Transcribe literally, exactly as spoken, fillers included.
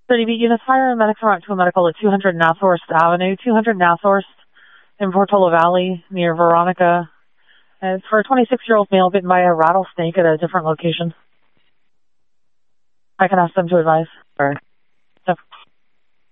thirty B units higher, medics are out to a medical at two hundred Nathorst Avenue, two hundred Nathorst in Portola Valley near Veronica. And it's for a twenty-six-year-old male bitten by a rattlesnake at a different location. I can ask them to advise. All right.